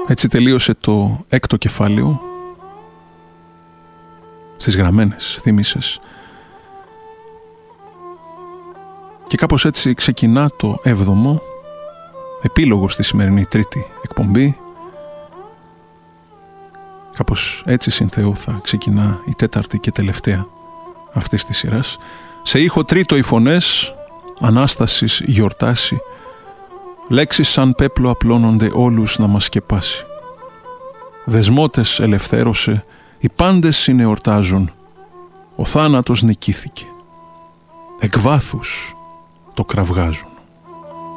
Έτσι τελείωσε το 6ο κεφάλαιο. Στις γραμμένες θύμισες. Και κάπως έτσι ξεκινά το 7ο επίλογο στη σημερινή τρίτη εκπομπή. Κάπως έτσι συν Θεού θα ξεκινά η τέταρτη και τελευταία αυτής της σειράς. Σε ήχο τρίτο οι φωνές Ανάστασης γιορτάσει. Λέξεις σαν πέπλο απλώνονται όλους να μας σκεπάσει. Δεσμότες ελευθέρωσε, οι πάντες συνεορτάζουν. Ο θάνατος νικήθηκε. Εκ βάθους το κραυγάζουν.